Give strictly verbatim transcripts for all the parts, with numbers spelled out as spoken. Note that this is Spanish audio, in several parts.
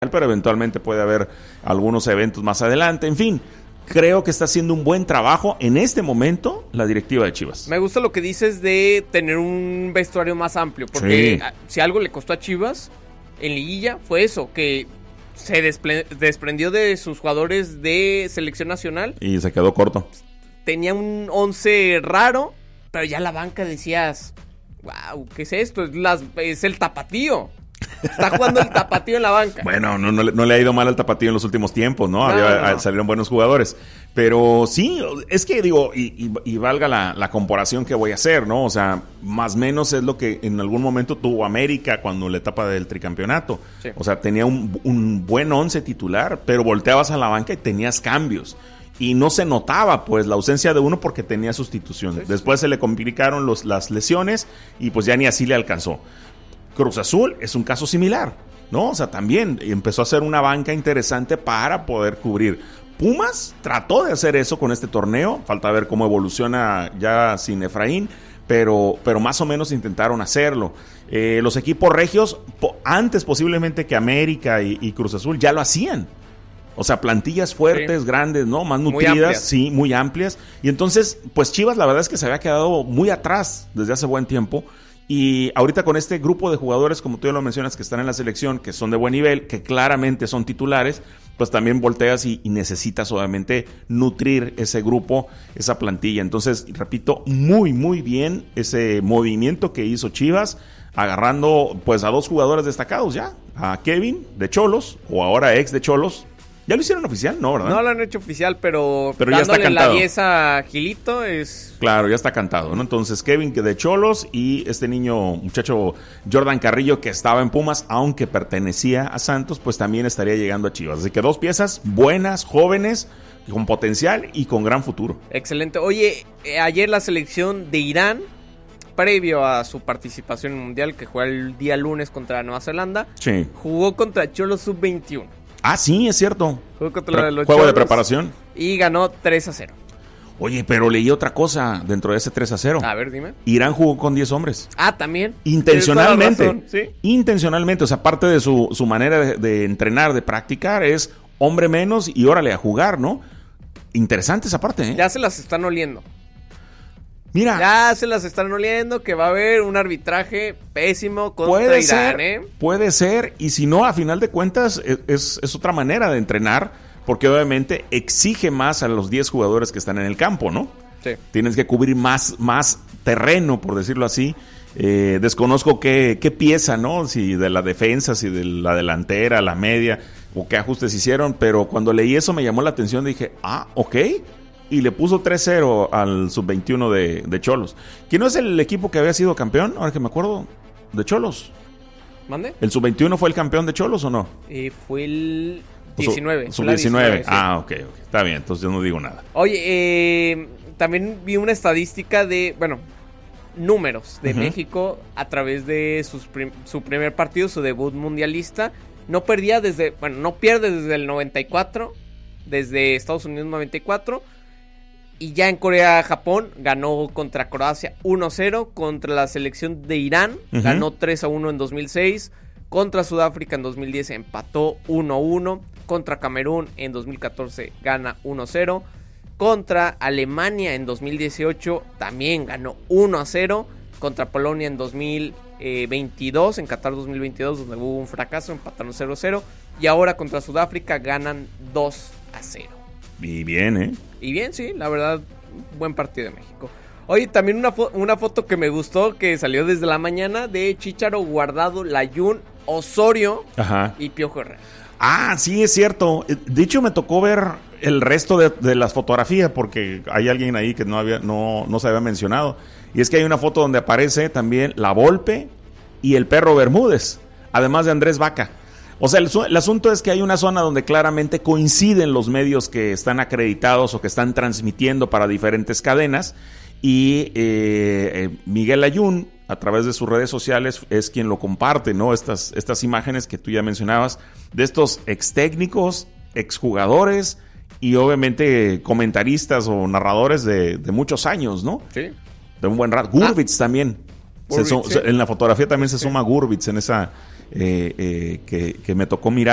pero eventualmente puede haber algunos eventos más adelante. En fin, creo que está haciendo un buen trabajo en este momento la directiva de Chivas. Me gusta lo que dices de tener un vestuario más amplio, porque sí. Si algo le costó a Chivas en liguilla fue eso, que se despre- desprendió de sus jugadores de selección nacional. Y se quedó corto. Tenía un once raro, pero ya la banca decías, wow, ¿qué es esto? Es, las, es el tapatío. Está jugando el tapatío en la banca. Bueno, no, no, no le ha ido mal al tapatío en los últimos tiempos, ¿no? No, Había, no, no. Salieron buenos jugadores. Pero sí, es que digo, y, y, y valga la, la comparación que voy a hacer, ¿no? O sea, más o menos es lo que en algún momento tuvo América cuando la etapa del tricampeonato. Sí. O sea, tenía un, un buen once titular, pero volteabas a la banca y tenías cambios. Y no se notaba, pues, la ausencia de uno porque tenía sustitución. Sí, Después sí. se le complicaron los, las lesiones y pues ya ni así le alcanzó. Cruz Azul es un caso similar, ¿no? O sea, también empezó a hacer una banca interesante para poder cubrir. Pumas trató de hacer eso con este torneo, falta ver cómo evoluciona ya sin Efraín, pero, pero más o menos intentaron hacerlo. Eh, los equipos regios, po- antes posiblemente que América y, y Cruz Azul, ya lo hacían. O sea, plantillas fuertes, sí. grandes, ¿no? Más nutridas, muy sí, muy amplias. Y entonces, pues Chivas la verdad es que se había quedado muy atrás desde hace buen tiempo. Y ahorita con este grupo de jugadores, como tú ya lo mencionas, que están en la selección, que son de buen nivel, que claramente son titulares, pues también volteas y, y necesitas obviamente nutrir ese grupo, esa plantilla. Entonces, repito, muy, muy bien ese movimiento que hizo Chivas, agarrando pues a dos jugadores destacados ya, a Kevin de Xolos, o ahora ex de Xolos. ¿Ya lo hicieron oficial? No, ¿verdad? No lo han hecho oficial, pero, pero ya está cantado. La diez a Gilito es... Claro, ya está cantado, ¿no? Entonces, Kevin de Xolos y este niño, muchacho Jordan Carrillo, que estaba en Pumas, aunque pertenecía a Santos, pues también estaría llegando a Chivas. Así que dos piezas buenas, jóvenes, con potencial y con gran futuro. Excelente. Oye, eh, ayer la selección de Irán, previo a su participación en el Mundial, que juega el día lunes contra Nueva Zelanda, sí. jugó contra Xolos sub veintiuno. Ah, sí, es cierto. Jugó contra Pre- los Juego Xolos de preparación. Y ganó tres a cero. Oye, pero leí otra cosa dentro de ese tres a cero. A ver, dime. Irán jugó con diez hombres. Ah, también. Intencionalmente. Razón, ¿sí? Intencionalmente. O sea, parte de su, su manera de, de entrenar, de practicar, es hombre menos y órale a jugar, ¿no? Interesante esa parte, ¿eh? Ya se las están oliendo. Mira. Ya se las están oliendo que va a haber un arbitraje pésimo contra puede Irán, ser, ¿eh? Puede ser, y si no, a final de cuentas, es, es, es otra manera de entrenar, porque obviamente exige más a los diez jugadores que están en el campo, ¿no? Sí. Tienes que cubrir más, más terreno, por decirlo así. Eh, desconozco qué, qué pieza, ¿no? Si de la defensa, si de la delantera, la media, o qué ajustes hicieron, pero cuando leí eso me llamó la atención, dije, ah, ok. Y le puso tres cero al sub veintiuno de, de Xolos. ¿Que no es el equipo que había sido campeón? Ahora que me acuerdo, de Xolos. ¿Mande? ¿El sub veintiuno fue el campeón de Xolos o no? Eh, fue el diecinueve. Sub diecinueve. Sí. Ah, ok, ok. Está bien, entonces yo no digo nada. Oye, eh, también vi una estadística de, bueno, números de uh-huh. México a través de sus prim- su primer partido, su debut mundialista. No perdía desde, bueno, no pierde desde el noventa y cuatro, desde Estados Unidos noventa y cuatro. Y ya en Corea-Japón ganó contra Croacia uno cero, contra la selección de Irán uh-huh. ganó tres a uno en dos mil seis, contra Sudáfrica en dos mil diez empató uno uno, contra Camerún en dos mil catorce gana uno cero, contra Alemania en dos mil dieciocho también ganó uno a cero, contra Polonia en dos mil veintidós, en Qatar dos mil veintidós, donde hubo un fracaso, empataron cero cero, y ahora contra Sudáfrica ganan dos a cero. Y bien, ¿eh? Y bien, sí, la verdad, buen partido de México. Oye, también una, fo- una foto que me gustó, que salió desde la mañana, de Chícharo, Guardado, Layún, Osorio Ajá. y Piojo Herrera. Ah, sí, es cierto. De hecho, me tocó ver el resto de, de las fotografías, porque hay alguien ahí que no había, no, no se había mencionado. Y es que hay una foto donde aparece también la Volpe y el Perro Bermúdez, además de Andrés Vaca. O sea, el, el asunto es que hay una zona donde claramente coinciden los medios que están acreditados o que están transmitiendo para diferentes cadenas, y eh, eh, Miguel Layún, a través de sus redes sociales, es quien lo comparte, ¿no? Estas, estas imágenes que tú ya mencionabas, de estos ex técnicos, ex jugadores y obviamente comentaristas o narradores de, de muchos años, ¿no? Sí. De un buen rato. Gurbitz ah. también. Gurbitz, se, sí. En la fotografía también se sí. suma Gurbitz en esa... Eh, eh, que, que me tocó mirar.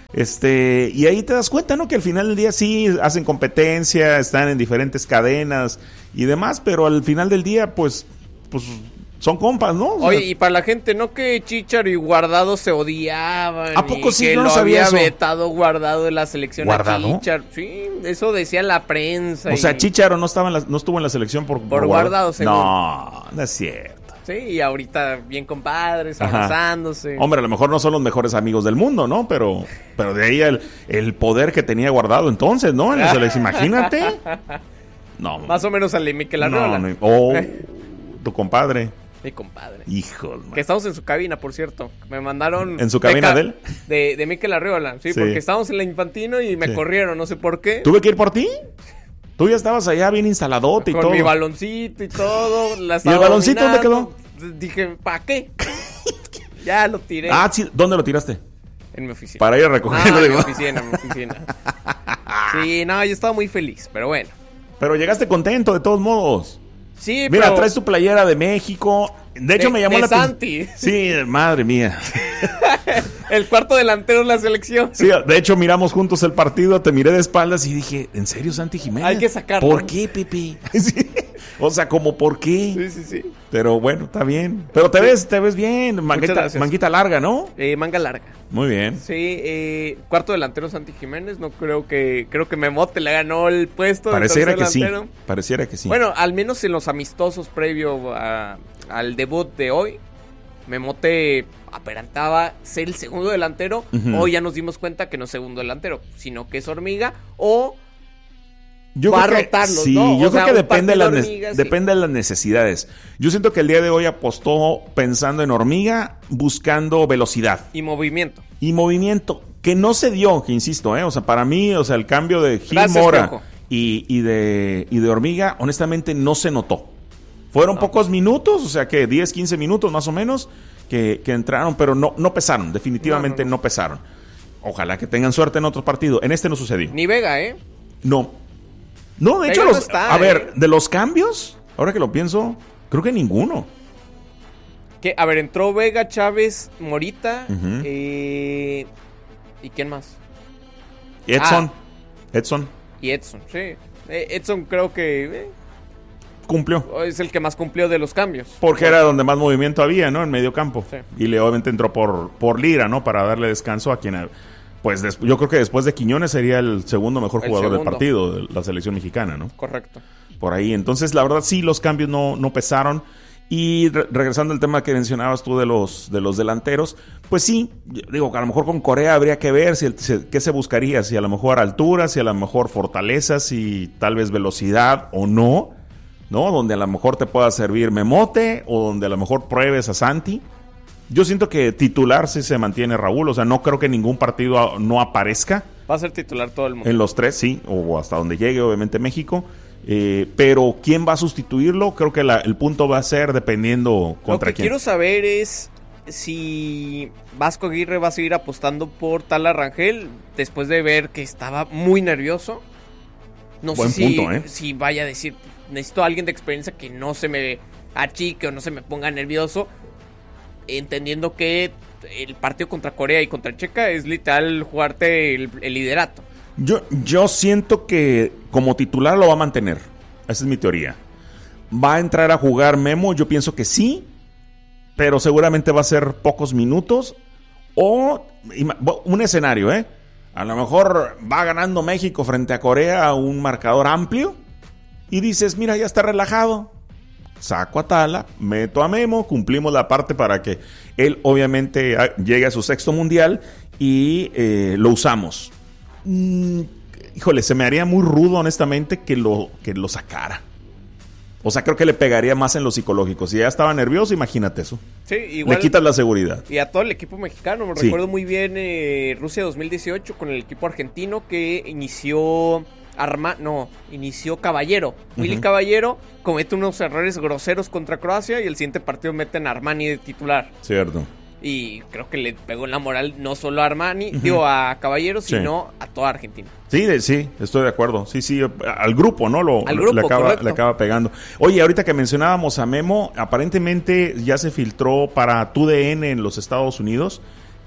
Este, y ahí te das cuenta, ¿no? Que al final del día sí hacen competencia, están en diferentes cadenas y demás, pero al final del día, pues, pues son compas, ¿no? O sea, oye, y para la gente, ¿no? Que Chicharo y Guardado se odiaban. ¿A poco y sí? que Yo no lo sabía había eso. vetado Guardado de la selección ¿Guardado? a Chicharo. Sí, eso decía la prensa. O y... sea, Chicharo no estaba en la, no estuvo en la selección por, Por Guardado, según. No, no es cierto. Sí, y ahorita bien compadres, Ajá. abrazándose. Hombre, a lo mejor no son los mejores amigos del mundo, ¿no? Pero, pero de ahí el, el poder que tenía Guardado entonces, ¿no? En la selección, imagínate. No. Más o menos al de Mikel Arriola. No, no. Oh, tu compadre. Mi compadre. Hijos, man. Que estamos en su cabina, por cierto. Me mandaron... ¿En su cabina ca- de él? De, de Mikel Arriola, sí, Sí. porque estábamos en la Infantino y me Sí. corrieron, no sé por qué. ¿Tuve que ir por ti? Tú ya estabas allá bien instaladote y Con todo. mi baloncito y todo. La ¿Y el estaba baloncito dónde dominando. Dije, ¿para qué? Ya lo tiré. Ah, sí. ¿Dónde lo tiraste? En mi oficina. Para ir a Ah, recogerlo. en mi digo. oficina, en mi oficina. Sí, no, yo estaba muy feliz, pero bueno. Pero llegaste contento, de todos modos. Sí, Mira, pero... traes tu playera de México. De hecho, De- me llamó de la Santi. atención. Sí, madre mía. El cuarto delantero en la selección. Sí, de hecho, miramos juntos el partido, te miré de espaldas y dije, ¿en serio, Santi Jiménez? Hay que sacarlo. ¿Por qué, Pipi? Sí. O sea, como ¿por qué? Sí, sí, sí. Pero bueno, está bien. Pero te Sí. ves, te ves bien. Manguita, gracias. manguita larga, ¿no? Eh, manga larga. Muy bien. Sí, eh, cuarto delantero Santi Jiménez. No creo que... Creo que Memote le ganó el puesto de Pareciera tercer que sí. delantero. Pareciera que sí. Bueno, al menos en los amistosos previo a- al debut de hoy, Memote aparentaba ser el segundo delantero. Ujú. Hoy ya nos dimos cuenta que no es segundo delantero, sino que es Hormiga o yo va creo a que- rotarlos, sí, ¿no? O yo sea, creo que un depende de, las partido ne- Hormiga, sí. depende de las necesidades. Yo siento que el día de hoy apostó pensando en Hormiga, buscando velocidad y movimiento. y movimiento, que no se dio, que insisto, ¿eh? O sea, para mí, o sea, el cambio de Gil Gracias, Mora Piojo. y, y, de, y de Hormiga, honestamente, no se notó. Fueron No. pocos minutos, o sea, que diez, quince minutos más o menos, que, que entraron, pero no, no pesaron, definitivamente No, no, no, no. pesaron. Ojalá que tengan suerte en otro partido. En este no sucedió. Ni Vega, ¿eh? No. No, de Vega hecho, no los, está, a ver, ¿eh? de los cambios, ahora que lo pienso, creo que ninguno. Que, a ver, entró Vega, Chávez, Morita, Ujú. eh, ¿y quién más? Edson, Edson Y Edson, sí. Eh, Edson creo que eh, cumplió. es el que más cumplió de los cambios. Porque era donde más movimiento había, ¿no? En medio campo. Sí. Y le obviamente entró por, por Lira, ¿no? Para darle descanso a quien... Pues des- yo creo que después de Quiñones sería el segundo mejor El jugador del segundo. partido de la selección mexicana, ¿no? Correcto. Por ahí. Entonces, la verdad, sí, los cambios no, no pesaron. Y re- regresando al tema que mencionabas tú de los, de los delanteros, pues sí, yo digo, a lo mejor con Corea habría que ver si, el- si- qué se buscaría, si a lo mejor altura, si a lo mejor fortaleza, si tal vez velocidad o no, ¿no? Donde a lo mejor te pueda servir Memote o donde a lo mejor pruebes a Santi. Yo siento que titular sí se mantiene Raúl, o sea, no creo que ningún partido a- no aparezca. Va a ser titular todo el mundo. En los tres, sí, o hasta donde llegue, obviamente, México. Eh, pero ¿quién va a sustituirlo? Creo que la- el punto va a ser dependiendo Lo contra que quién. quiero saber es si Vasco Aguirre va a seguir apostando por Tala Rangel después de ver que estaba muy nervioso. No Buen sé si, punto, ¿eh? si vaya a decir, necesito a alguien de experiencia que no se me achique o no se me ponga nervioso, entendiendo que el partido contra Corea y contra Checa es literal jugarte el, el liderato. Yo, yo siento que como titular lo va a mantener. Esa es mi teoría. ¿Va a entrar a jugar Memo? Yo pienso que sí, pero seguramente va a ser pocos minutos. O ima- un escenario, ¿eh? A lo mejor va ganando México frente a Corea a un marcador amplio y dices, mira, ya está relajado. Saco a Tala, meto a Memo, cumplimos la parte para que él obviamente a- llegue a su sexto mundial y eh, lo usamos. Mm, híjole, se me haría muy rudo honestamente que lo, que lo sacara. O sea, creo que le pegaría más en lo psicológico. Si ya estaba nervioso, imagínate eso. Sí, igual. Le quitas la seguridad. Y a todo el equipo mexicano, me Sí. recuerdo muy bien eh, Rusia dos mil dieciocho con el equipo argentino que inició Arma, no, inició Caballero. Willy Ujú. Caballero comete unos errores groseros contra Croacia y el siguiente partido meten a Armani de titular. Cierto. Y creo que le pegó en la moral no solo a Armani, Ujú. digo a Caballero, Sí. sino a toda Argentina. Sí, de- sí, estoy de acuerdo. Sí, sí, al grupo, ¿no? Lo, Al grupo, le, acaba, correcto. le acaba pegando. Oye, ahorita que mencionábamos a Memo, aparentemente ya se filtró para TUDN en los Estados Unidos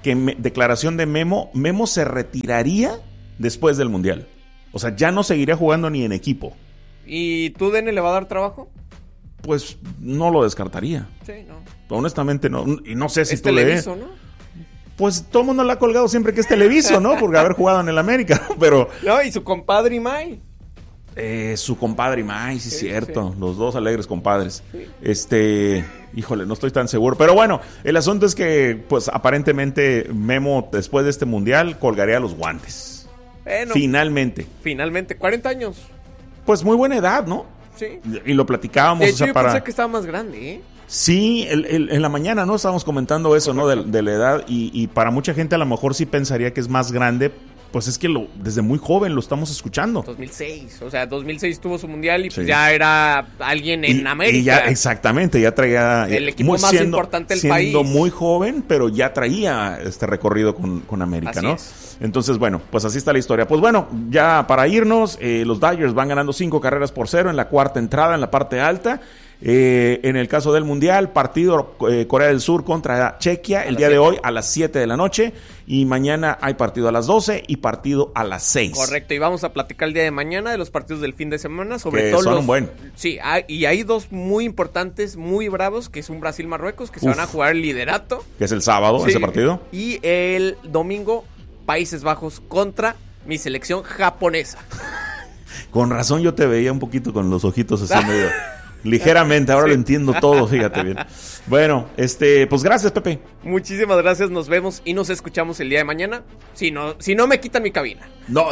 que me, declaración de Memo, Memo se retiraría después del Mundial. O sea, ya no seguiría jugando ni en equipo. ¿Y tú, Dene, le va a dar trabajo? Pues no lo descartaría. Sí, no. Honestamente no. Y no sé si es tú le... Televiso, ¿no? Pues todo el mundo le ha colgado siempre que es Televiso, ¿no? Por haber jugado en el América, pero... No, y su compadre Imai. Eh, su compadre Imai, sí, es Sí, cierto. sí. Los dos alegres compadres. Sí. Este... Híjole, no estoy tan seguro. Pero bueno, el asunto es que, pues, aparentemente Memo, después de este Mundial, colgaría los guantes. Bueno, Finalmente. finalmente, cuarenta años. Pues muy buena edad, ¿no? Sí. Y lo platicábamos, De o hecho, sea, yo para... pensé que estaba más grande, ¿eh? Sí, el, el, en la mañana, ¿no? Estábamos comentando eso, ¿no? De, de la edad. Y, y para mucha gente a lo mejor sí pensaría que es más grande. Pues es que lo, desde muy joven lo estamos escuchando. dos mil seis, o sea, dos mil seis tuvo su mundial y pues Sí. ya era alguien en Y- América. y ya, exactamente, ya traía... El equipo más importante del siendo país. Siendo muy joven, pero ya traía este recorrido con, con América, Así ¿no? es. Entonces, bueno, pues así está la historia. Pues bueno, ya para irnos, eh, los Dodgers van ganando cinco carreras por cero en la cuarta entrada, en la parte alta. Eh, en el caso del Mundial, partido eh, Corea del Sur contra Chequia el día de hoy a las siete de la noche. Y mañana hay partido a las doce y partido a las seis. Correcto, y vamos a platicar el día de mañana de los partidos del fin de semana, sobre Que todo son los... un buen. Sí, hay- y hay dos muy importantes, muy bravos, que es un Brasil-Marruecos, que se Uf. van a jugar el liderato. Que es el sábado, Sí. ese partido. Y el domingo, Países Bajos contra mi selección japonesa. Con razón yo te veía un poquito con los ojitos así medio... Ligeramente, ahora Sí. lo entiendo todo, fíjate bien. Bueno, este, pues gracias, Pepe. Muchísimas gracias, nos vemos y nos escuchamos el día de mañana. Si no, si no me quitan mi cabina. No.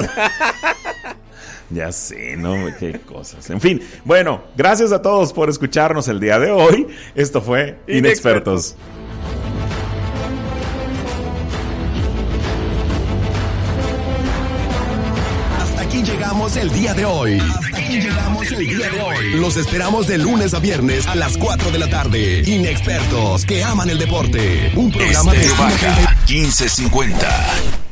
Ya sé, ¿no? Qué cosas. En fin, bueno, gracias a todos por escucharnos el día de hoy. Esto fue Inexpertos. Inexpertos. Hasta aquí llegamos el día de hoy. Hasta aquí llegamos el día de hoy. Los esperamos de lunes a viernes a las cuatro de la tarde. Inexpertos que aman el deporte. Un programa de Estéreo Baja quince cincuenta.